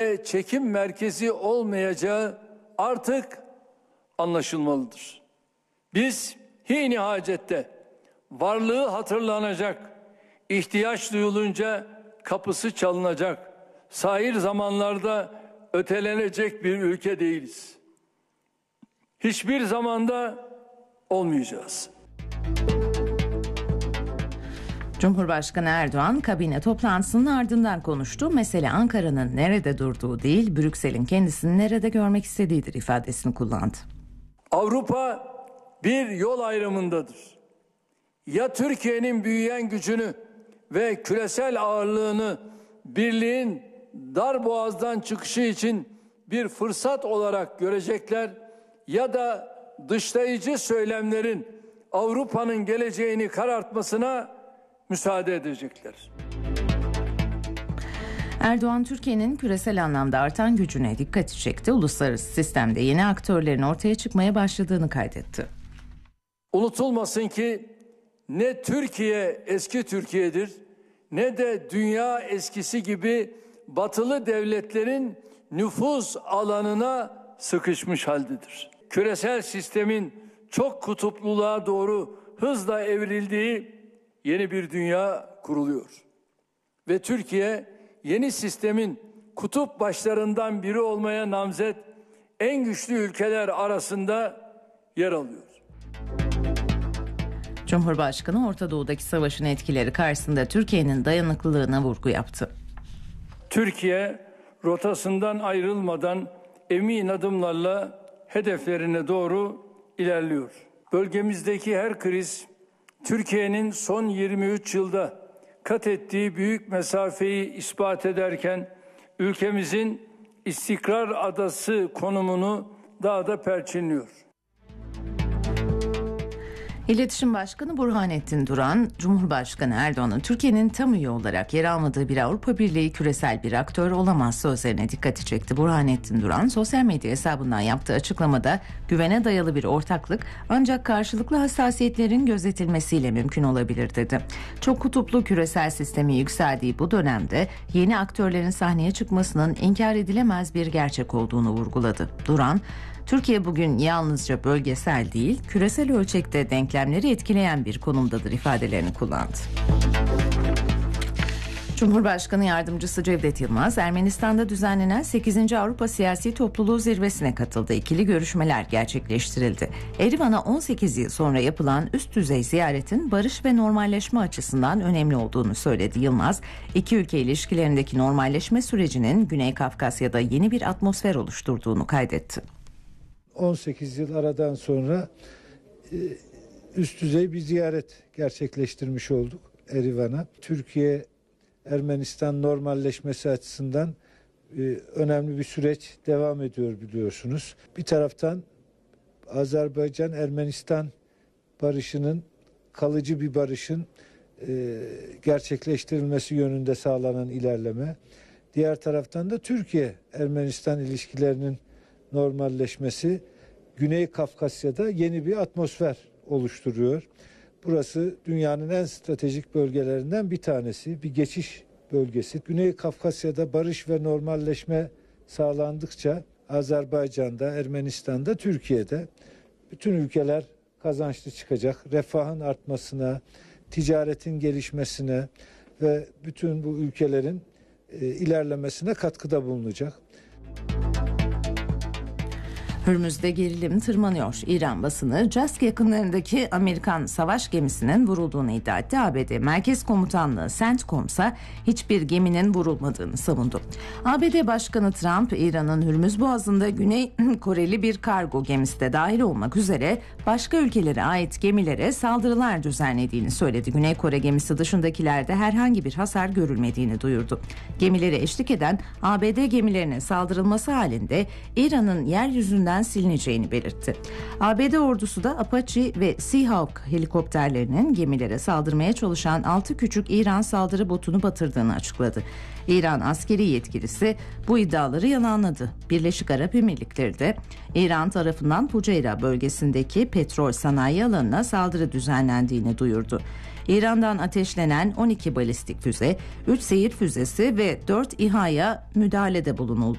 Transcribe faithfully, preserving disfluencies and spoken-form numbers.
ve çekim merkezi olmayacağı artık anlaşılmalıdır. Biz hîn-i hacette varlığı hatırlanacak, ihtiyaç duyulunca kapısı çalınacak, sahir zamanlarda ötelenecek bir ülke değiliz. Hiçbir zamanda olmayacağız. Cumhurbaşkanı Erdoğan kabine toplantısının ardından konuştu. Mesele Ankara'nın nerede durduğu değil, Brüksel'in kendisini nerede görmek istediğidir ifadesini kullandı. Avrupa bir yol ayrımındadır. Ya Türkiye'nin büyüyen gücünü ve küresel ağırlığını birliğin dar boğazdan çıkışı için bir fırsat olarak görecekler ya da dışlayıcı söylemlerin Avrupa'nın geleceğini karartmasına müsaade edecekler. Erdoğan, Türkiye'nin küresel anlamda artan gücüne dikkat çekti. Uluslararası sistemde yeni aktörlerin ortaya çıkmaya başladığını kaydetti. Unutulmasın ki ne Türkiye eski Türkiye'dir, ne de dünya eskisi gibi batılı devletlerin nüfuz alanına sıkışmış haldedir. Küresel sistemin çok kutupluluğa doğru hızla evrildiği yeni bir dünya kuruluyor. Ve Türkiye yeni sistemin kutup başlarından biri olmaya namzet en güçlü ülkeler arasında yer alıyor. Cumhurbaşkanı Orta Doğu'daki savaşın etkileri karşısında Türkiye'nin dayanıklılığına vurgu yaptı. Türkiye rotasından ayrılmadan emin adımlarla hedeflerine doğru ilerliyor. Bölgemizdeki her kriz Türkiye'nin son yirmi üç yılda kat ettiği büyük mesafeyi ispat ederken ülkemizin istikrar adası konumunu daha da perçinliyor. İletişim Başkanı Burhanettin Duran, Cumhurbaşkanı Erdoğan'ın Türkiye'nin tam üye olarak yer almadığı bir Avrupa Birliği küresel bir aktör olamaz sözlerine dikkati çekti. Burhanettin Duran, sosyal medya hesabından yaptığı açıklamada güvene dayalı bir ortaklık ancak karşılıklı hassasiyetlerin gözetilmesiyle mümkün olabilir dedi. Çok kutuplu küresel sistemi yükseldiği bu dönemde yeni aktörlerin sahneye çıkmasının inkar edilemez bir gerçek olduğunu vurguladı. Duran, Türkiye bugün yalnızca bölgesel değil, küresel ölçekte denklemleri etkileyen bir konumdadır ifadelerini kullandı. Cumhurbaşkanı Yardımcısı Cevdet Yılmaz, Ermenistan'da düzenlenen sekizinci Avrupa Siyasi Topluluğu Zirvesi'ne katıldı. İkili görüşmeler gerçekleştirildi. Erivan'a on sekiz yıl sonra yapılan üst düzey ziyaretin barış ve normalleşme açısından önemli olduğunu söyledi. Yılmaz, iki ülke ilişkilerindeki normalleşme sürecinin Güney Kafkasya'da yeni bir atmosfer oluşturduğunu kaydetti. on sekiz yıl aradan sonra üst düzey bir ziyaret gerçekleştirmiş olduk Erivan'a. Türkiye Ermenistan normalleşmesi açısından önemli bir süreç devam ediyor biliyorsunuz. Bir taraftan Azerbaycan-Ermenistan barışının, kalıcı bir barışın gerçekleştirilmesi yönünde sağlanan ilerleme. Diğer taraftan da Türkiye-Ermenistan ilişkilerinin normalleşmesi Güney Kafkasya'da yeni bir atmosfer oluşturuyor. Burası dünyanın en stratejik bölgelerinden bir tanesi, bir geçiş bölgesi. Güney Kafkasya'da barış ve normalleşme sağlandıkça Azerbaycan'da, Ermenistan'da, Türkiye'de bütün ülkeler kazançlı çıkacak. Refahın artmasına, ticaretin gelişmesine ve bütün bu ülkelerin e, ilerlemesine katkıda bulunacak. Hürmüz'de gerilim tırmanıyor. İran basını Cask yakınlarındaki Amerikan savaş gemisinin vurulduğunu iddia etti. A B D Merkez Komutanlığı CENTCOM ise hiçbir geminin vurulmadığını savundu. A B D Başkanı Trump, İran'ın Hürmüz Boğazı'nda Güney Koreli bir kargo gemisi de dahil olmak üzere başka ülkelere ait gemilere saldırılar düzenlediğini söyledi. Güney Kore gemisi dışındakilerde herhangi bir hasar görülmediğini duyurdu. Gemilere eşlik eden A B D gemilerine saldırılması halinde İran'ın yeryüzünden silineceğini belirtti. A B D ordusu da Apache ve Seahawk helikopterlerinin gemilere saldırmaya çalışan altı küçük İran saldırı botunu batırdığını açıkladı. İran askeri yetkilisi bu iddiaları yalanladı. Birleşik Arap Emirlikleri de İran tarafından Fuceyra bölgesindeki petrol sanayi alanına saldırı düzenlendiğini duyurdu. İran'dan ateşlenen on iki balistik füze, üç seyir füzesi ve dört İHA'ya müdahalede bulunuldu.